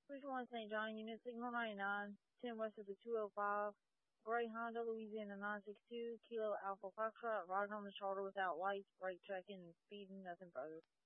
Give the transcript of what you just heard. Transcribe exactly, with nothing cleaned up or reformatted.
three two one Saint John, unit signal ninety-nine, ten west of the two oh five, Gray Honda, Louisiana nine six two, Kilo Alpha Foxtrot, riding on the shoulder without lights, brake checking, and speeding, nothing further.